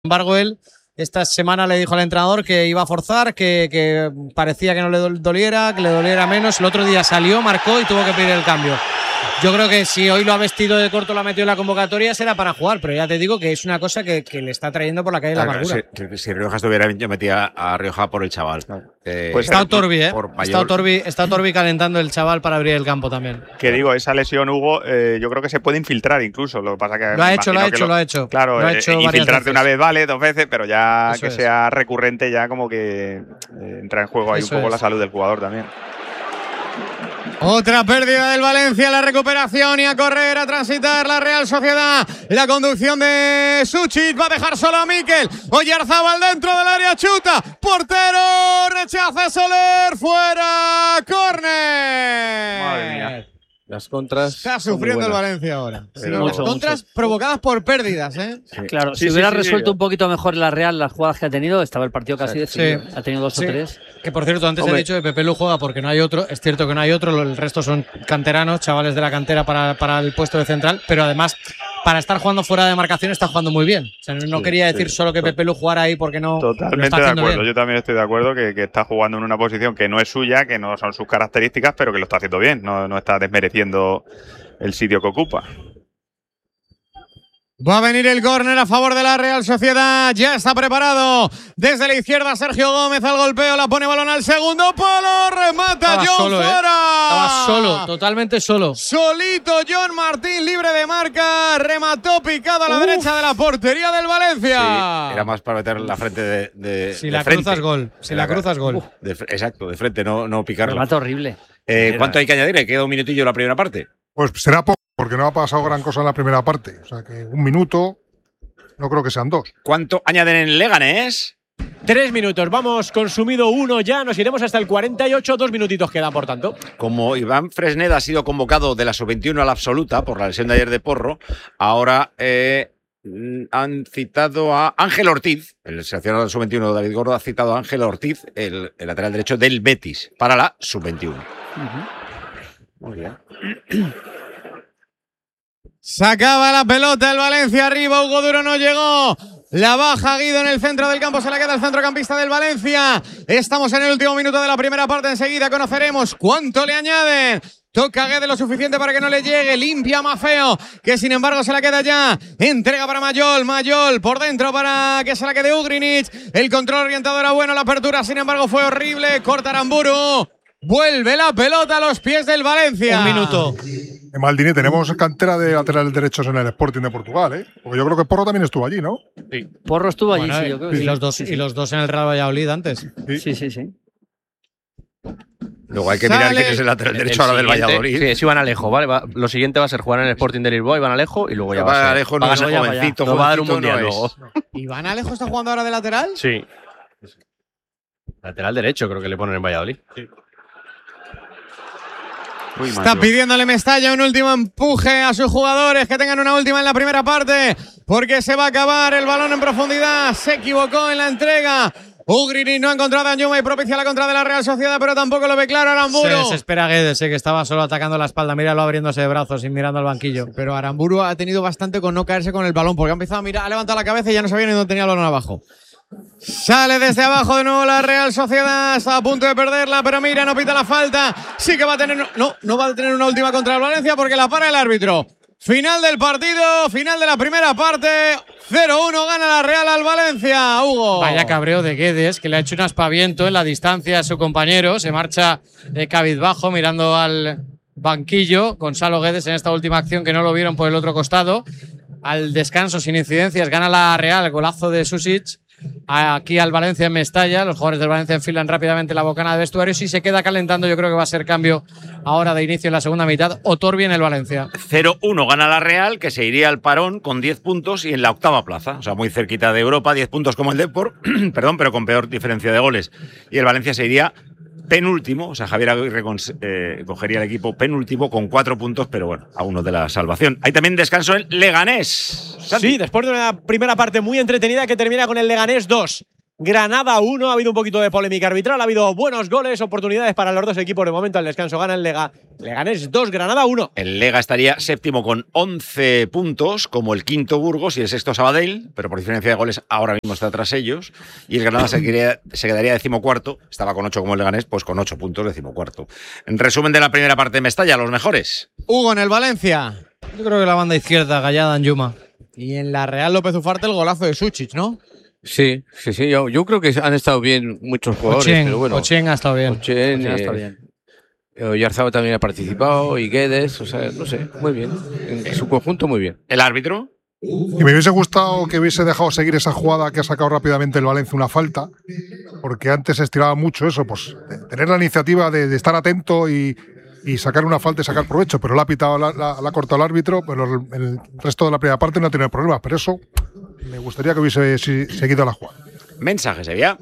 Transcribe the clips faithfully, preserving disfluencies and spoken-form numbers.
embargo, él esta semana le dijo al entrenador que iba a forzar, que, que parecía que no le doliera, que le doliera menos. El otro día salió, marcó y tuvo que pedir el cambio. Yo creo que si hoy lo ha vestido de corto, lo ha metido en la convocatoria, será para jugar, pero ya te digo que es una cosa que, que le está trayendo por la calle de la amargura. Si, si Rioja estuviera bien, yo metía a Rioja por el chaval. Eh, pues está Otorbi, ¿eh? Está Otorbi, está Otorbi calentando el chaval para abrir el campo también. Que digo, esa lesión, Hugo, eh, yo creo que se puede infiltrar incluso. Lo que pasa que lo ha hecho, lo ha hecho, lo, lo ha hecho. Claro, lo ha eh, hecho infiltrarte una vez vale, dos veces, pero ya Eso que es. sea recurrente, ya como que eh, entra en juego ahí Eso un poco es. la salud del jugador también. Otra pérdida del Valencia, la recuperación y a correr, a transitar la Real Sociedad. La conducción de Suchit va a dejar solo a Mikel. Oyarzábal dentro del área, chuta. Portero, rechaza Soler, fuera, córner. Madre mía. Las contras. Está sufriendo el Valencia ahora. Pero Sí, mucho, contras provocadas por pérdidas, ¿eh? Sí. Claro, Sí, si hubiera sí, sí, resuelto sí. un poquito mejor la Real las jugadas que ha tenido, estaba el partido casi decidido. Sí. Ha tenido dos Sí. o tres. Que por cierto, antes Hombre. he dicho que Pepe Lu juega porque no hay otro. Es cierto que no hay otro, el resto son canteranos, chavales de la cantera para, para el puesto de central, pero además, para estar jugando fuera de marcación, está jugando muy bien. O sea, no, no Sí, quería decir sí. solo que Pepe Lu jugara ahí porque no. lo Totalmente está de haciendo acuerdo. bien. Yo también estoy de acuerdo que, que está jugando en una posición que no es suya, que no son sus características, pero que lo está haciendo bien. No, no está desmereciendo el sitio que ocupa. Va a venir el córner a favor de la Real Sociedad. Ya está preparado. Desde la izquierda, Sergio Gómez al golpeo. La pone balón al segundo palo. Remata Estaba John solo, ¿eh? fuera. Estaba solo, totalmente solo. Solito John Martín, libre de marca. Remató picado a la derecha de la portería del Valencia. Sí, era más para meter la frente de, de Si de la frente. cruzas, gol. Si la Era- cruzas, gol. Uf, de fre- exacto, de frente, no, no picarlo. Remate horrible. Eh, ¿Cuánto hay que añadir? Queda un minutillo la primera parte. Pues será poco, porque no ha pasado gran cosa en la primera parte. O sea que un minuto, no creo que sean dos. ¿Cuánto añaden en Leganés? Tres minutos, vamos, consumido uno ya, nos iremos hasta el cuarenta y ocho, dos minutitos quedan, por tanto. Como Iván Fresneda ha sido convocado de la sub veintiuno a la absoluta por la lesión de ayer de Porro, ahora eh, mm, han citado a Ángel Ortiz, el seleccionador del sub veintiuno David Gordo ha citado a Ángel Ortiz, el, el lateral derecho del Betis, para la sub veintiuno. Muy bien. Sacaba la pelota el Valencia arriba. Hugo Duro no llegó. La baja Guido en el centro del campo. Se la queda el centrocampista del Valencia. Estamos en el último minuto de la primera parte. Enseguida conoceremos cuánto le añaden. Toca Guede lo suficiente para que no le llegue. Limpia Mafeo, que sin embargo se la queda ya. Entrega para Mayol. Mayol por dentro para que se la quede Ugrinic. El control orientado era bueno. La apertura, sin embargo, fue horrible. Corta Aramburu. Vuelve la pelota a los pies del Valencia. Un minuto. En Maldini tenemos cantera de laterales derechos en el Sporting de Portugal, ¿eh? Porque yo creo que Porro también estuvo allí, ¿no? Porro estuvo allí, Bueno, sí, yo creo y, que sí. los dos, Sí, y sí. los dos en el Real Valladolid antes. Sí, sí, sí. Luego hay que mirar Sale. quién es el lateral El- derecho el ahora del siguiente- Valladolid. Sí, es Iván Alejo, ¿vale? Va- lo siguiente va a ser jugar en el Sporting de Lisboa, Iván Alejo, y luego ya va, Iván a ser. Alejo no va a es ganar- jovencito, Nos va a dar un jovencito mundial no es. luego. ¿Iván Alejo está jugando ahora de lateral? Sí. Lateral derecho, creo que le ponen en Valladolid. Muy mal, Está yo. pidiéndole Mestalla un último empuje a sus jugadores que tengan una última en la primera parte, porque se va a acabar el balón en profundidad. Se equivocó en la entrega. Ugrinic no ha encontrado a Ñuma y propicia la contra de la Real Sociedad, pero tampoco lo ve claro Aramburu. Se desespera Guedes, eh, que estaba solo atacando la espalda. Míralo abriéndose de brazos y mirando al banquillo. Pero Aramburu ha tenido bastante con no caerse con el balón, porque ha empezado a mirar, ha levantado la cabeza y ya no sabía ni dónde tenía el balón abajo. Sale desde abajo de nuevo la Real Sociedad. Está a punto de perderla, pero mira, no pita la falta. Sí que va a tener. No, no va a tener una última contra el Valencia porque la para el árbitro. Final del partido, final de la primera parte. cero uno gana la Real al Valencia, Hugo. Vaya cabreo de Guedes, que le ha hecho un aspaviento en la distancia a su compañero. Se marcha de cabizbajo mirando al banquillo. Gonzalo Guedes en esta última acción que no lo vieron por el otro costado. Al descanso, sin incidencias, gana la Real. Golazo de Susic. Aquí al Valencia en Mestalla. Los jugadores del Valencia enfilan rápidamente la bocana de vestuarios y se queda calentando. Yo creo que va a ser cambio ahora de inicio en la segunda mitad. Otorbi en el Valencia. cero uno gana la Real, que se iría al parón con diez puntos y en la octava plaza. O sea, muy cerquita de Europa, diez puntos como el Depor, perdón, pero con peor diferencia de goles. Y el Valencia se iría penúltimo, o sea, Javier Aguirre eh, cogería el equipo penúltimo con cuatro puntos, pero bueno, a uno de la salvación. Hay también descanso en Leganés. Santi. Sí, después de una primera parte muy entretenida que termina con el Leganés dos. Granada uno. Ha habido un poquito de polémica arbitral, ha habido buenos goles, oportunidades para los dos equipos. De momento al descanso gana el Lega. Leganés dos, Granada uno. El Lega estaría séptimo con once puntos, como el quinto Burgos y el sexto Sabadell, pero por diferencia de goles ahora mismo está tras ellos. Y el Granada se, quedaría, se quedaría decimocuarto, estaba con ocho como el Leganés, pues con ocho puntos decimocuarto. En resumen de la primera parte de Mestalla, los mejores. Hugo en el Valencia. Yo creo que la banda izquierda, Gallada, Anjuma. Y en la Real López Ufarte el golazo de Suchich, ¿no? Sí, sí, sí. Yo, yo creo que han estado bien muchos jugadores. Ochen, pero bueno, Ochen ha estado bien. Ochen, Ochen ha eh, estado bien. Oyarzabal también ha participado, y Guedes, o sea, no sé, muy bien. En su conjunto, muy bien. ¿El árbitro? Y me hubiese gustado que hubiese dejado seguir esa jugada que ha sacado rápidamente el Valencia, una falta, porque antes se estiraba mucho eso, pues tener la iniciativa de, de estar atento y, y sacar una falta y sacar provecho, pero la ha pitado, la, la, la ha cortado el árbitro, pero el, el resto de la primera parte no ha tenido problemas, pero eso me gustaría que hubiese si, seguido la jugada. Mensaje, Sevilla.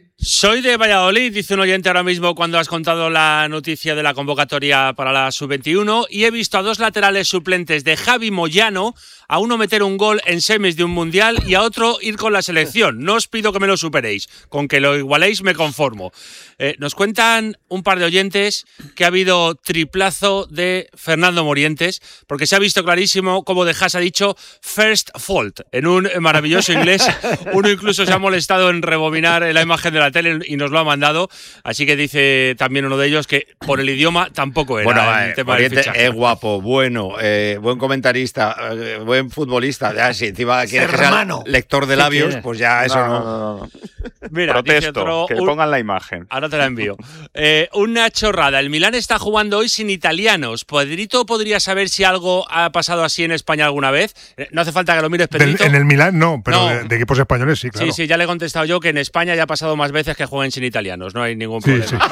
Soy de Valladolid, dice un oyente ahora mismo cuando has contado la noticia de la convocatoria para la sub veintiuno, y he visto a dos laterales suplentes de Javi Moyano, a uno meter un gol en semis de un mundial y a otro ir con la selección. No os pido que me lo superéis, con que lo igualéis me conformo. Eh, nos cuentan un par de oyentes que ha habido triplazo de Fernando Morientes, porque se ha visto clarísimo cómo De Haas ha dicho first fault en un maravilloso inglés. Uno incluso se ha molestado en rebobinar la imagen de la tele y nos lo ha mandado, así que dice también uno de ellos que por el idioma tampoco era bueno, el eh, tema Moriente del fichaje. es guapo, bueno, eh, buen comentarista, eh, buen futbolista. Ya, si encima quieres que sea lector de labios, pues ya eso no. No, no, no. Mira, Protesto, dice otro, que un- pongan la imagen. Ahora te la envío. Eh, una chorrada. El Milán está jugando hoy sin italianos. ¿Pedrito podría saber si algo ha pasado así en España alguna vez? Eh, No hace falta que lo mires, Del- Pedrito. en el Milán no, pero No. De, de equipos españoles sí, claro. Sí, sí, ya le he contestado yo que en España ya ha pasado más veces que jueguen sin italianos. No hay ningún Sí, problema.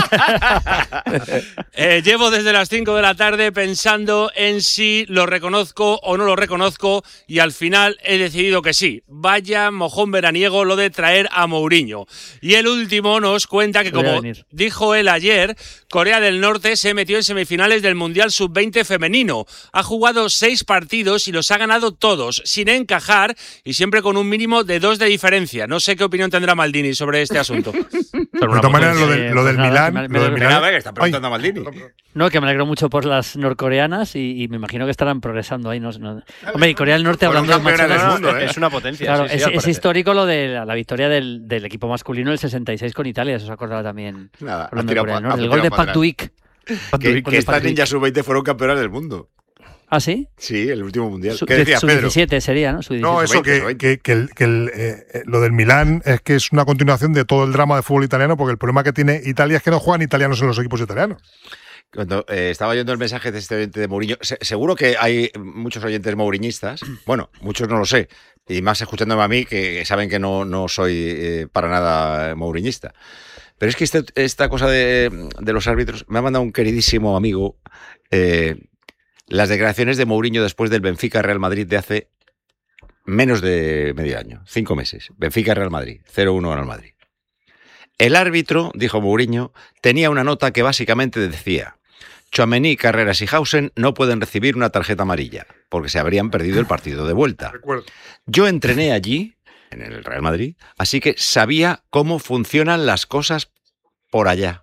Eh, llevo desde las cinco de la tarde pensando en si lo reconozco o no lo reconozco y al final he decidido que sí. Vaya mojón veraniego lo de traer a Mourinho. Y el último nos cuenta que, Voy a como venir. dijo él ayer, Corea del Norte se metió en semifinales del Mundial sub veinte femenino. Ha jugado seis partidos y los ha ganado todos, sin encajar y siempre con un mínimo de dos de diferencia. No sé qué opinión tendrá Maldini sobre este asunto. De todas maneras, lo, del- lo Pues del nada, Milán. me- me- lo del me- Milán- Venga, venga, está preguntando Ay, a Maldini. No, que me alegro mucho por las norcoreanas y, y me imagino que estarán progresando ahí. No, sé, no. Hombre, y Corea del Norte, Fueron hablando de campeones del machones, mundo, ¿eh? Es una potencia. claro, sí, sí, es, al es parecer. histórico lo de la, la victoria del, del equipo masculino del sesenta y seis con Italia. Eso se acordaba también. Nada, hablando ha de tirado Corea pa- del Norte. ha El gol de tirado para Pak Duik. Que, Gol que de estas Pak Duik. ninjas sub veinte fueron campeonas del mundo. ¿Ah, sí? Sí, el último mundial. Su, ¿Qué decías, su Pedro? diecisiete sería, ¿no? Su No, diecisiete. eso veinte, que, que, que, el- que el, eh, eh, lo del Milán es que es una continuación de todo el drama de fútbol italiano, porque el problema que tiene Italia es que no juegan italianos en los equipos italianos. Cuando eh, estaba oyendo el mensaje de este oyente de Mourinho, se- seguro que hay muchos oyentes mouriñistas, bueno, muchos no lo sé, y más escuchándome a mí que saben que no, no soy eh, para nada mouriñista. Pero es que este- esta cosa de, de los árbitros, me ha mandado un queridísimo amigo eh, las declaraciones de Mourinho después del Benfica-Real Madrid de hace menos de medio año, cinco meses. Benfica-Real Madrid, cero uno al Madrid. El árbitro, dijo Mourinho, tenía una nota que básicamente decía: Tchouaméni, Carreras y Hausen no pueden recibir una tarjeta amarilla, porque se habrían perdido el partido de vuelta. Recuerdo. Yo entrené allí, en el Real Madrid, así que sabía cómo funcionan las cosas por allá.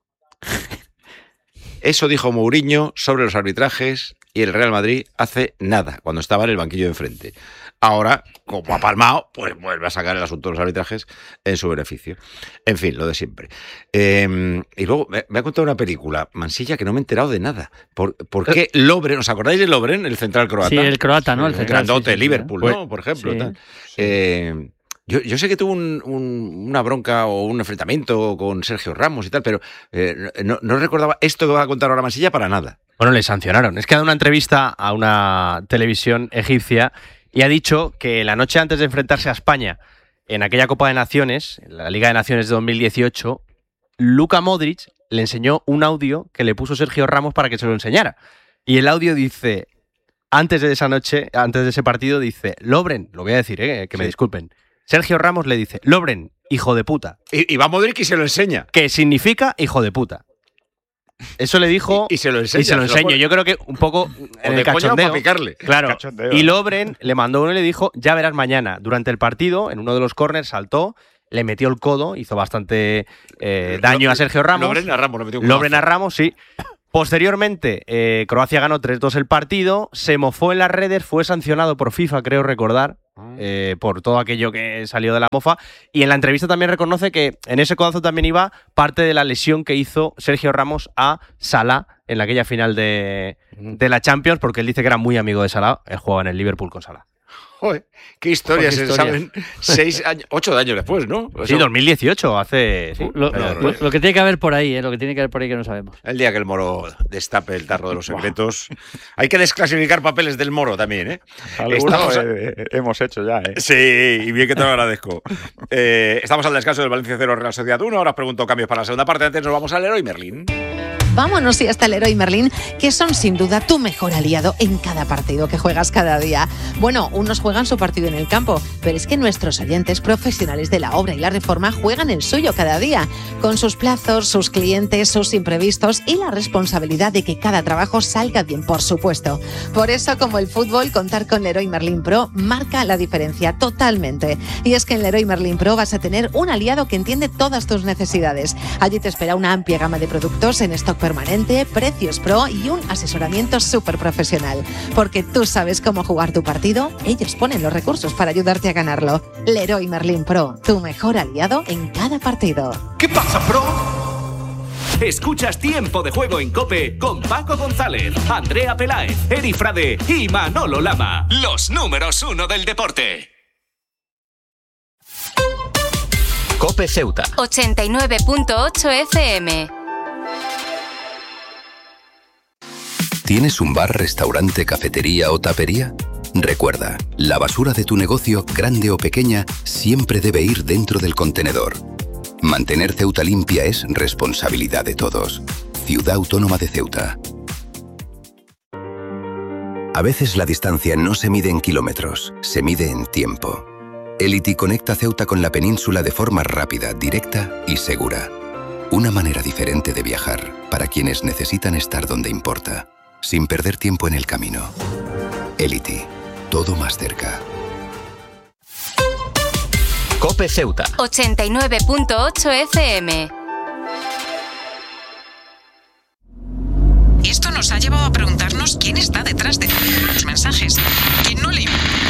Eso dijo Mourinho sobre los arbitrajes y el Real Madrid hace nada, cuando estaba en el banquillo de enfrente. Ahora, como ha palmado, pues vuelve a sacar el asunto de los arbitrajes en su beneficio. En fin, lo de siempre. Eh, y luego me, me ha contado una película, Mansilla, que no me he enterado de nada. ¿Por, por qué Lovren? ¿Os acordáis de Lovren, el central croata? Sí, el croata, ¿no? El El central, grandote, sí, sí, Liverpool, sí. ¿no? Por ejemplo. Sí. Tal. Eh, yo, yo sé que tuvo un- un- una bronca o un enfrentamiento con Sergio Ramos y tal, pero eh, no, no recordaba esto que va a contar ahora Mansilla para nada. Bueno, le sancionaron. Es que ha dado una entrevista a una televisión egipcia y ha dicho que la noche antes de enfrentarse a España en aquella Copa de Naciones, en la Liga de Naciones de dos mil dieciocho, Luka Modric le enseñó un audio que le puso Sergio Ramos para que se lo enseñara. Y el audio dice, antes de esa noche, antes de ese partido, dice, Lovren, lo voy a decir, eh, que me Sí. disculpen, Sergio Ramos le dice, Lovren, hijo de puta. Y, y va Modric y se lo enseña. Que significa hijo de puta. Eso le dijo Y, y se lo enseña. y se lo enseño. Yo creo que un poco O en de el coña o cachondeo. para picarle. Claro. Cachondeo. Y Lovren le mandó uno y le dijo, ya verás mañana. Durante el partido, en uno de los corners saltó le metió el codo, hizo bastante eh, daño a Sergio Ramos. Lovren a Ramos, le metió un Lovren a codazo. Ramos, sí. Posteriormente, eh, Croacia ganó tres dos el partido, se mofó en las redes, fue sancionado por FIFA, creo recordar, eh, por todo aquello que salió de la mofa. Y en la entrevista también reconoce que en ese codazo también iba parte de la lesión que hizo Sergio Ramos a Salah en aquella final de, de la Champions, porque él dice que era muy amigo de Salah, él jugaba en el Liverpool con Salah. Joder, qué historias Joder, se qué saben seis años, ocho años después, ¿no? Sí, dos mil dieciocho, hace... Sí, Lo, vaya, lo- lo que tiene que haber por ahí, ¿eh? Lo que tiene que haber por ahí que no sabemos. El día que el Moro destape el tarro de los secretos. Hay que desclasificar papeles del Moro también, ¿eh? Algunos Estamos a- eh, hemos hecho ya, ¿eh? Sí, y bien que te lo agradezco. Eh, estamos al descanso del Valencia cero, Real Sociedad uno. Ahora os pregunto cambios para la segunda parte. Antes nos vamos al Leroy Merlin. Vámonos y hasta el Leroy Merlin, que son sin duda tu mejor aliado en cada partido que juegas cada día. Bueno, unos juegan su partido en el campo, pero es que nuestros oyentes profesionales de la obra y la reforma juegan el suyo cada día, con sus plazos, sus clientes, sus imprevistos y la responsabilidad de que cada trabajo salga bien, por supuesto. Por eso, como el fútbol, contar con Leroy Merlin Pro marca la diferencia totalmente. Y es que en Leroy Merlin Pro vas a tener un aliado que entiende todas tus necesidades. Allí te espera una amplia gama de productos en stock permanente, precios pro y un asesoramiento súper profesional. Porque tú sabes cómo jugar tu partido, ellos ponen los recursos para ayudarte a ganarlo. Leroy Merlin Pro, tu mejor aliado en cada partido. ¿Qué pasa, Pro? Escuchas Tiempo de Juego en COPE con Paco González, Andrea Peláez, Eri Frade y Manolo Lama. Los números uno del deporte. COPE Ceuta. ochenta y nueve punto ocho F M. ¿Tienes un bar, restaurante, cafetería o tapería? Recuerda, la basura de tu negocio, grande o pequeña, siempre debe ir dentro del contenedor. Mantener Ceuta limpia es responsabilidad de todos. Ciudad Autónoma de Ceuta. A veces la distancia no se mide en kilómetros, se mide en tiempo. Elity conecta Ceuta con la península de forma rápida, directa y segura. Una manera diferente de viajar para quienes necesitan estar donde importa, sin perder tiempo en el camino. Elity, todo más cerca. COPE Ceuta. ochenta y nueve punto ocho F M. Esto nos ha llevado a preguntarnos quién está detrás de los mensajes. ¿Quién no le...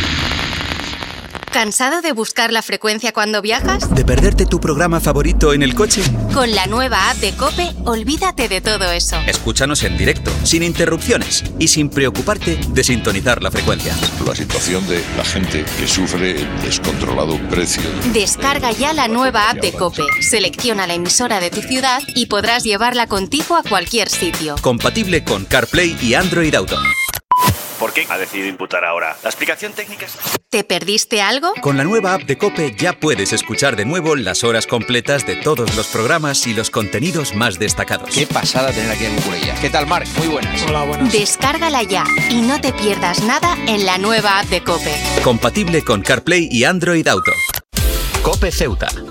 ¿Cansado de buscar la frecuencia cuando viajas? ¿De perderte tu programa favorito en el coche? Con la nueva app de COPE, olvídate de todo eso. Escúchanos en directo, sin interrupciones y sin preocuparte de sintonizar la frecuencia. La situación de la gente que sufre el descontrolado precio. Descarga ya la nueva app de COPE, selecciona la emisora de tu ciudad y podrás llevarla contigo a cualquier sitio. Compatible con CarPlay y Android Auto. ¿Por qué ha decidido imputar ahora? ¿La explicación técnica es...? ¿Te perdiste algo? Con la nueva app de COPE ya puedes escuchar de nuevo las horas completas de todos los programas y los contenidos más destacados. Qué pasada tener aquí a Cucurella. ¿Qué tal, Marc? Muy buenas. Hola, buenas. Descárgala ya y no te pierdas nada en la nueva app de COPE. Compatible con CarPlay y Android Auto. COPE Ceuta.